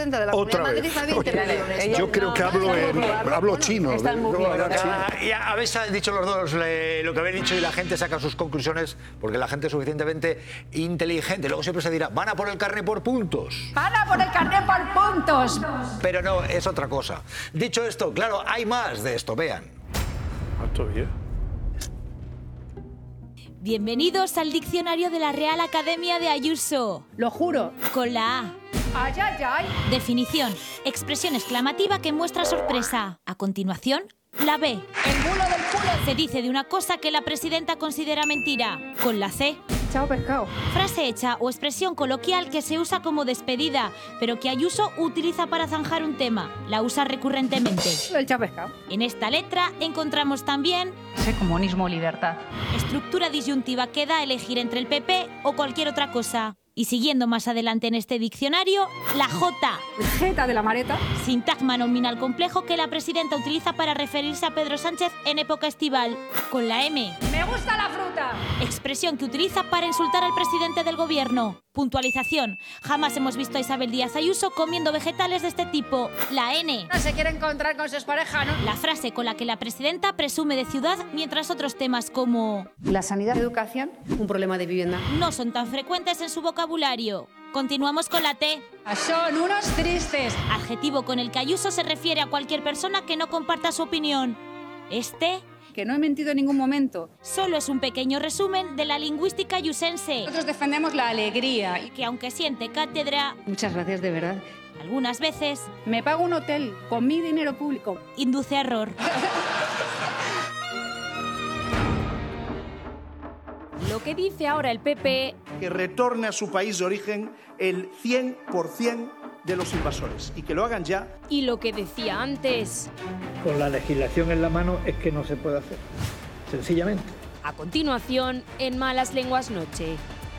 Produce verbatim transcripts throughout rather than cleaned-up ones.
presidenta de la Comunidad de Madrid a veinte millones. Yo creo que hablo, en, hablo chino. Están muy bien. Ya, ya habéis dicho los dos eh, lo que habéis dicho y la gente saca sus conclusiones porque la gente es suficientemente inteligente. Luego siempre se dirá, van a por el carné por puntos. Van a por el carné por puntos. Pero no, es otra cosa. Dicho esto, claro, hay más de esto, vean. Bienvenidos al diccionario de la Real Academia de Ayuso. Lo juro. Con la A. Ay, ay, ay. Definición. Expresión exclamativa que muestra sorpresa. A continuación, la B. El bulo del culo. Se dice de una cosa que la presidenta considera mentira. Con la C. Chao pescado. Frase hecha o expresión coloquial que se usa como despedida, pero que Ayuso utiliza para zanjar un tema. La usa recurrentemente. El chao pescado. En esta letra encontramos también... Ese comunismo libertad. Estructura disyuntiva que da a elegir entre el P P o cualquier otra cosa. Y siguiendo más adelante en este diccionario, la J. Jeta de la mareta. Sintagma nominal complejo que la presidenta utiliza para referirse a Pedro Sánchez en época estival. Con la M. Me gusta la fruta. Expresión que utiliza para insultar al presidente del gobierno. Puntualización. Jamás hemos visto a Isabel Díaz Ayuso comiendo vegetales de este tipo. La N. No se quiere encontrar con su expareja, ¿no? La frase con la que la presidenta presume de ciudad, mientras otros temas como... La sanidad, educación, un problema de vivienda. No son tan frecuentes en su vocabulario. Continuamos con la T. Son unos tristes. Adjetivo con el que Ayuso se refiere a cualquier persona que no comparta su opinión. Este... Que no he mentido en ningún momento. Solo es un pequeño resumen de la lingüística ayusense. Nosotros defendemos la alegría. Que aunque siente cátedra... Muchas gracias, de verdad. Algunas veces... Me pago un hotel con mi dinero público. Induce a error. Lo que dice ahora el P P... Que retorne a su país de origen el cien por cien de los invasores y que lo hagan ya. Y lo que decía antes... Con la legislación en la mano es que no se puede hacer, sencillamente. A continuación, en Malas Lenguas Noche.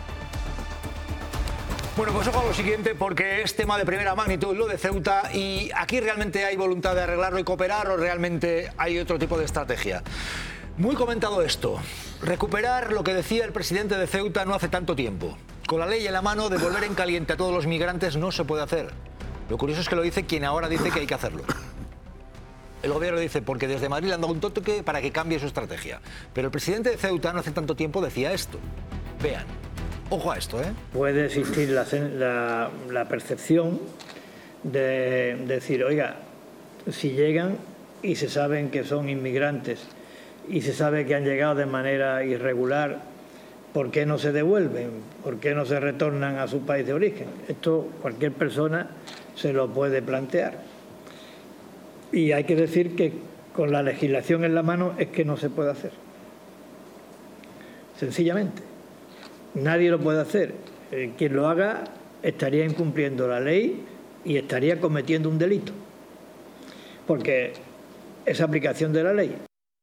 Bueno, pues ojo a lo siguiente, porque es tema de primera magnitud lo de Ceuta y aquí realmente hay voluntad de arreglarlo y cooperar o realmente hay otro tipo de estrategia. Muy comentado esto, recuperar lo que decía el presidente de Ceuta no hace tanto tiempo. Con la ley en la mano, devolver en caliente a todos los migrantes no se puede hacer. Lo curioso es que lo dice quien ahora dice que hay que hacerlo. El gobierno dice, porque desde Madrid le han dado un toque para que cambie su estrategia. Pero el presidente de Ceuta no hace tanto tiempo decía esto. Vean, ojo a esto, ¿eh? Puede existir la, la, la percepción de decir, oiga, si llegan y se saben que son inmigrantes y se sabe que han llegado de manera irregular, ¿por qué no se devuelven? ¿Por qué no se retornan a su país de origen? Esto cualquier persona se lo puede plantear. Y hay que decir que con la legislación en la mano es que no se puede hacer. Sencillamente. Nadie lo puede hacer. Eh, quien lo haga estaría incumpliendo la ley y estaría cometiendo un delito. Porque es aplicación de la ley.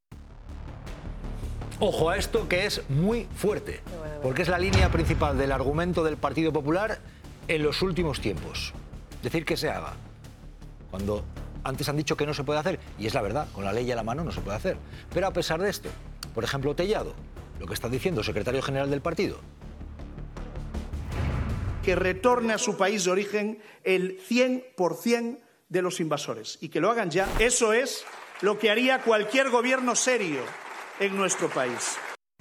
Ojo a esto, que es muy fuerte, porque es la línea principal del argumento del Partido Popular en los últimos tiempos. Decir que se haga, cuando antes han dicho que no se puede hacer, y es la verdad, con la ley a la mano no se puede hacer. Pero a pesar de esto, por ejemplo, Tellado, lo que está diciendo el secretario general del partido. Que retorne a su país de origen el cien por cien de los invasores y que lo hagan ya. Eso es lo que haría cualquier gobierno serio en nuestro país.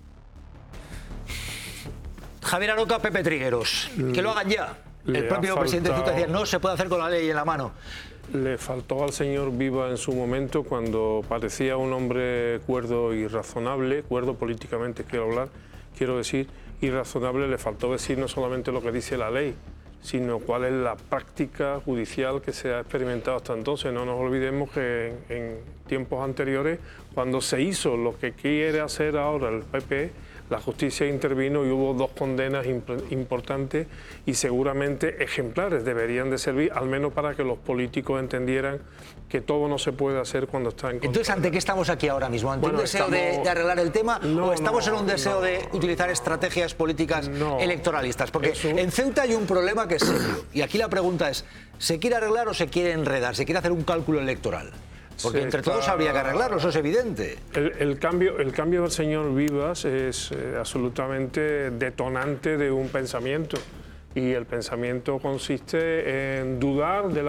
Javier Aroca, Pepe Trigueros, que lo hagan ya. El propio presidente de Ceuta decía, no se puede hacer con la ley en la mano. Le faltó al señor Viva en su momento, cuando parecía un hombre cuerdo y razonable, cuerdo políticamente quiero hablar, quiero decir, y razonable, le faltó decir no solamente lo que dice la ley, sino cuál es la práctica judicial que se ha experimentado hasta entonces. No nos olvidemos que en, en tiempos anteriores, cuando se hizo lo que quiere hacer ahora el P P, la justicia intervino y hubo dos condenas importantes y seguramente ejemplares. Deberían de servir, al menos para que los políticos entendieran que todo no se puede hacer cuando está en contra. Entonces, ¿ante qué estamos aquí ahora mismo? ¿Ante Bueno, un deseo estamos... de, de arreglar el tema no, o estamos no, en un deseo no. de utilizar estrategias políticas no. electoralistas? Porque Eso... en Ceuta hay un problema que es serio. Y aquí la pregunta es, ¿se quiere arreglar o se quiere enredar? ¿Se quiere hacer un cálculo electoral? Porque entre está... todos habría que arreglarlo, eso es evidente. El, el, cambio, el cambio del señor Vivas es eh, absolutamente detonante de un pensamiento. Y el pensamiento consiste en dudar de la